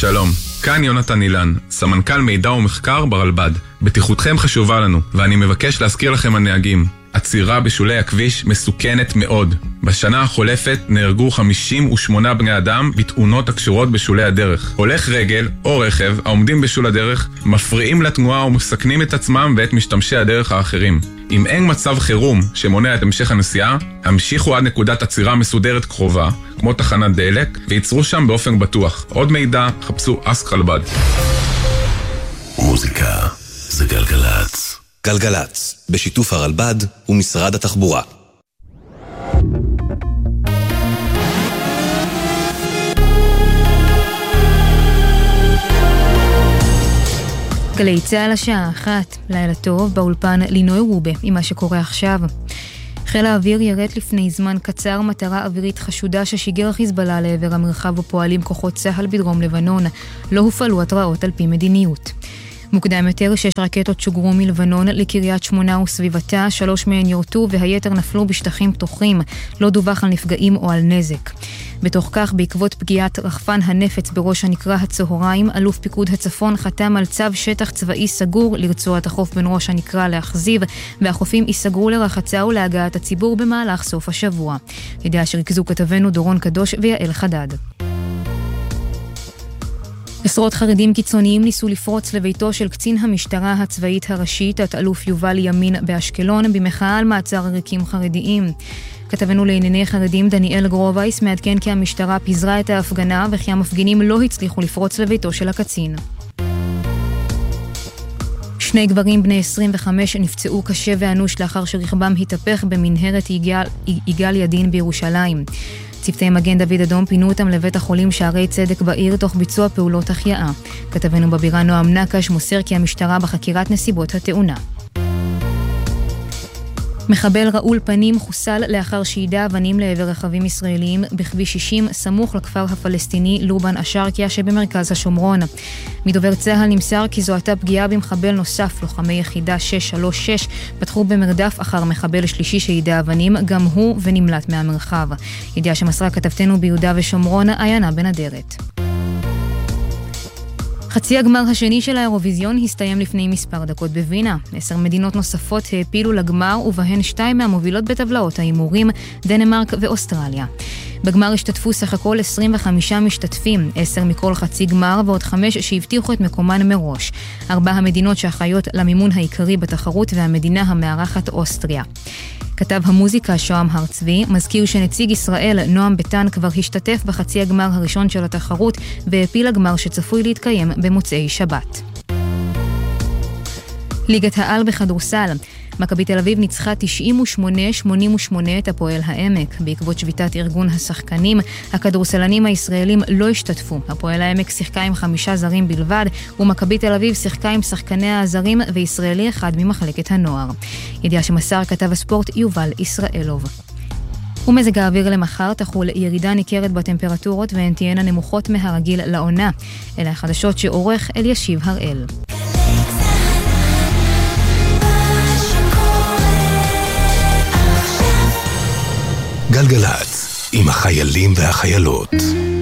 שלום, כאן יונתן אילן, סמנכ"ל מידע ומחקר ברלב"ד. בטיחותכם חשובה לנו, ואני מבקש להזכיר לכם הנהגים. עצירה בשולי הכביש מסוכנת מאוד. בשנה החולפת נהרגו 58 בני אדם בתאונות הקשורות בשולי הדרך. הולך רגל או רכב העומדים בשול הדרך מפריעים לתנועה ומסכנים את עצמם ואת משתמשי הדרך האחרים. אם אין מצב חירום שמונע את המשך הנסיעה, המשיכו עד נקודת עצירה מסודרת קרובה, כמו תחנת דלק, ויצרו שם באופן בטוח. עוד מידע, חפשו אסק רלב"ד. מוזיקה זה גלגלץ. גלגלץ, בשיתוף הרלב"ד ומשרד התחבורה. גלי צהל השעה 1, לילה טוב, באולפן לינוי רובה עם מה שקורה עכשיו. חיל האוויר ירט לפני זמן קצר מטרה אווירית חשודה ששיגר חיזבאללה לעבר המרחב ופועלים כוחות צהל בדרום לבנון. לא הופעלו התראות על פי מדיניות. מוקדם יותר 6 רקטות שוגרו מלבנון לקריית שמונה וסביבתה, 3 מהן יורטו והיתר נפלו בשטחים פתוחים, לא דווח על נפגעים או על נזק. בתוך כך, בעקבות פגיעת רחפן הנפץ בראש הנקרה הצהריים, אלוף פיקוד הצפון חתם על צו שטח צבאי סגור לרצועת החוף בין ראש הנקרה לאכזיב, והחופים ייסגרו לרחצה ולהגעת הציבור במהלך סוף השבוע. ידיעה שריכזו כתבנו דורון קדוש ויעל חדד. עשרות חרדים קיצוניים ניסו לפרוץ לביתו של קצין המשטרה הצבאית הראשית, תת-אלוף יובל ימין באשקלון, במחאה על מעצר עריקים חרדיים. כתבנו לענייני חרדים דניאל גרובייס מעדכן כי המשטרה פיזרה את ההפגנה וכי המפגינים לא הצליחו לפרוץ לביתו של הקצין. 2 גברים בני 25 נפצעו קשה ואנוש לאחר שרכבם התהפך במנהרת יגאל ידין בירושלים. צוותי מגן דוד אדום פינו אותם לבית החולים שערי צדק בעיר תוך ביצוע פעולות החייאה. כתבנו בבירה נועם נקש מוסר כי המשטרה בחקירת נסיבות התאונה. מחבל ראול פנים חוסל לאחר שידע אבנים לעבר רכבים ישראליים בכביש 60 סמוך לכפר הפלסטיני לובן אשרקיה שבמרכז השומרון. מדובר צהל נמסר כי זו הייתה פגיעה במחבל נוסף. לוחמי יחידה 636 פתחו במרדף אחר מחבל שלישי שידע אבנים, גם הוא ונמלט מהמרחב. ידיעה שמסרה כתבתנו ביהודה ושומרון עיינה בן אדרת. חצי הגמר השני של האירוויזיון הסתיים לפני מספר דקות בווינה. 10 מדינות נוספות העפילו לגמר, ובהן 2 מהמובילות בטבלאות האימורים, דנמרק ואוסטרליה. בגמר השתתפו סך הכל 25 משתתפים, 10 מכל חצי גמר ועוד 5 שהבטיחו את מקומן מראש. 4 המדינות שאחראיות למימון העיקרי בתחרות והמדינה המארחת אוסטריה. כתב המוזיקה שוהם הר צבי מזכיר שנציג ישראל נועם ביטן כבר השתתף בחצי הגמר הראשון של התחרות והעפיל הגמר שצפוי להתקיים במוצאי שבת. ליגת העל בכדורסל, מכבי תל אביב ניצחה 98-88 את הפועל העמק. בעקבות שביתת ארגון השחקנים, הכדורסלנים הישראלים לא השתתפו. הפועל העמק שיחקה עם 5 זרים בלבד, ומכבי תל אביב שיחקה עם שחקני הזרים וישראלי אחד ממחלקת הנוער. ידיעה שמסר כתב הספורט יובל ישראלוב. ומזג האוויר למחר תחול ירידה ניכרת בטמפרטורות והן תהיינה נמוכות מהרגיל לעונה. אלה החדשות שעורך אלישיב הראל. גלגלץ, עם החיילים והחיילות.